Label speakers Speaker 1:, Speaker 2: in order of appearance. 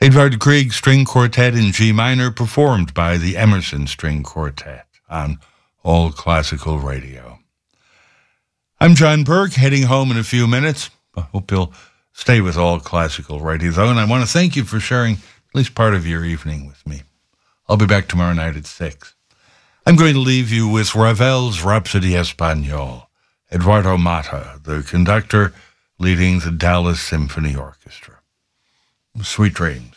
Speaker 1: Edvard Grieg String Quartet in G minor, performed by the Emerson String Quartet on All Classical Radio. I'm John Burke, heading home in a few minutes. I hope you'll stay with All Classical Radio, though, and I want to thank you for sharing at least part of your evening with me. I'll be back tomorrow night at 6. I'm going to leave you with Ravel's Rhapsody Espagnole, Eduardo Mata, the conductor leading the Dallas Symphony Orchestra. Sweet dreams.